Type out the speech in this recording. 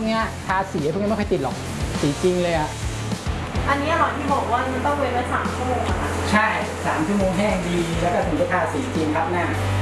เนี้ยทาสีพวกนี้ไม่ค่อยติดหรอกสีจริงเลยอ่ะอันนี้หรอที่บอกว่ามันต้องเว้นไว้3 ชั่วโมงอะค่ะใช่3 ชั่วโมงแห้งดีแล้วก็ถึงจะทาสีจริงครับหน้า